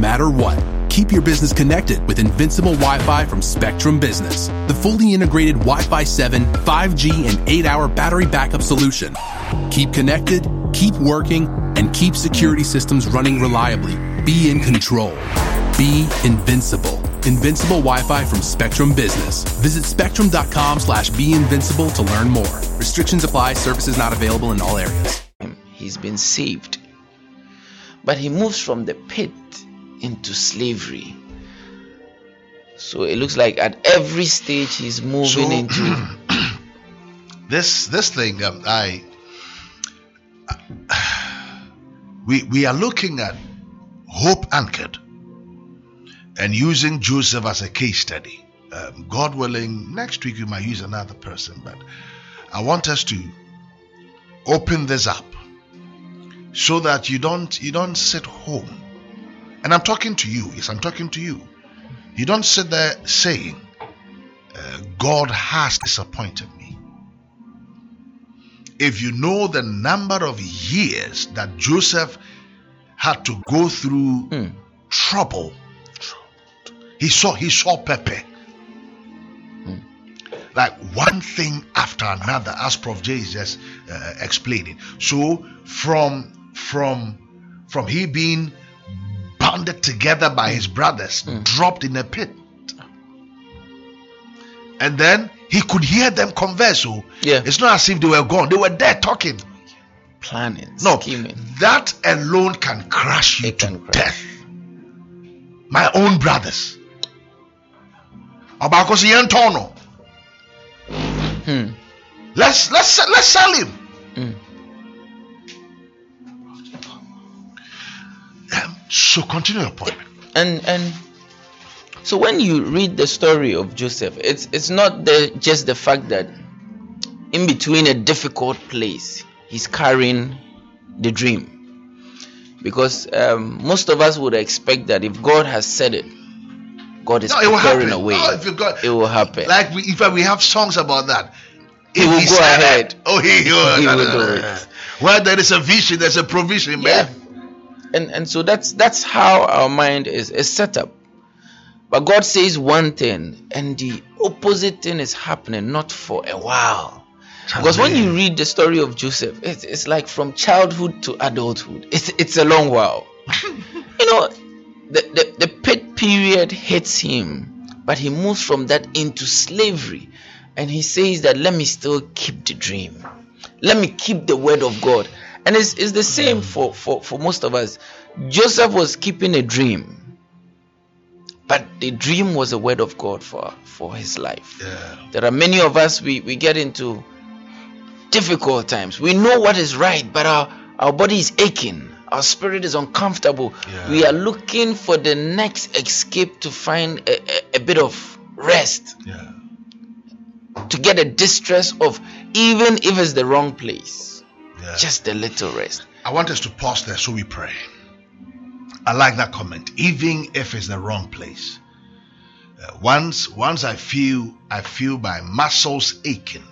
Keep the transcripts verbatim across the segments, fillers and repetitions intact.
no matter what. Keep your business connected with Invincible Wi-Fi from Spectrum Business, the fully integrated Wi-Fi seven, five G, and eight hour battery backup solution. Keep connected, keep working, and keep security systems running reliably. Be in control. Be invincible. Invincible Wi-Fi from Spectrum Business. Visit spectrum.com slash be invincible to learn more. Restrictions apply. Services not available in all areas. He's been saved, but he moves from the pit into slavery. So it looks like at every stage he's moving so, into this this thing. Um, I we we are looking at Hope Anchored and using Joseph as a case study. Um, God willing, next week we might use another person, but I want us to open this up so that you don't you don't sit home. And I'm talking to you. Yes, I'm talking to you. You don't sit there saying, uh, God has disappointed me. If you know the number of years that Joseph had to go through mm. trouble, he saw he saw Pepe. Mm. Like one thing after another, as Prof J is just uh, explaining. So from from from he being bounded together by his brothers, mm. dropped in a pit, and then he could hear them converse. So yeah, it's not as if they were gone; they were there talking, planning, no, scheming. That alone can crush you it to crash. death. My own brothers. Abakosi Hmm. Let's let's let's sell him. Mm. Um, so continue your point. And and so when you read the story of Joseph, it's it's not the just the fact that in between a difficult place he's carrying the dream, because um, most of us would expect that if God has said it, God is no, preparing a way. No, if you got, it will happen. Like we, in fact, we have songs about that. He will go ahead. Oh, he, he will, he no, will no, do no, it. no. Where there is a vision, there's a provision, man. Yeah. And and so that's that's how our mind is, is set up. But God says one thing, and the opposite thing is happening, not for a while. Because when you read the story of Joseph, it's, it's like from childhood to adulthood. It's it's a long while. You know, the, the, the pit period hits him, but he moves from that into slavery. And he says that let me still keep the dream. Let me keep the word of God. And it's, it's the same for, for, for most of us. Joseph was keeping a dream, but the dream was a word of God for, for his life. Yeah. There are many of us, we, we get into difficult times. We know what is right, but our, our body is aching. Our spirit is uncomfortable. Yeah. We are looking for the next escape to find a, a, a bit of rest. Yeah. To get a distress of, even if it's the wrong place. Yeah. Just a little rest. I want us to pause there so we pray. I like that comment. Even if it's the wrong place. Uh, once once I feel I feel my muscles aching.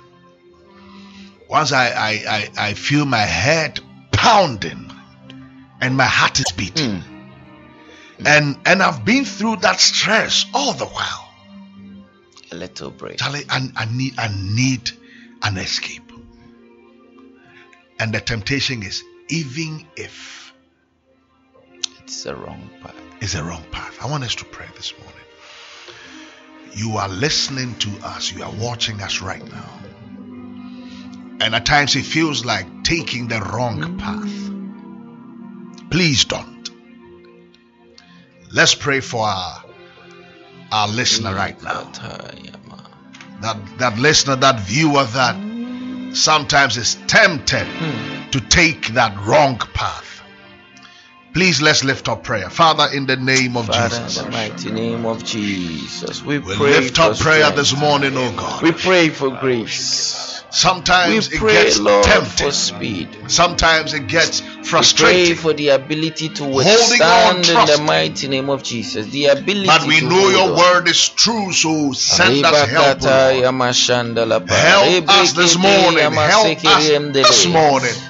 Once I I, I, I feel my head pounding and my heart is beating. Mm. And and I've been through that stress all the while. A little break. Charlie, I, I need I need an escape. And the temptation is, even if it's a wrong path. It's a wrong path. I want us to pray this morning. You are listening to us. You are watching us right now. And at times it feels like taking the wrong path. Please don't. Let's pray for our, our listener right now. That, that listener, that viewer that sometimes is tempted hmm. to take that wrong path. Please, let's lift up prayer. Father, in the name of Father, Jesus. In the mighty name of Jesus. We, we pray lift up prayer strength. This morning, oh God. We pray for grace. Sometimes we it pray, gets Lord, tempting. For speed. Sometimes it gets frustrating. We pray for the ability to withstand in the mighty name of Jesus. The ability but we to know your on. word is true, so send us help, Lord. Help us this morning. Help us this morning.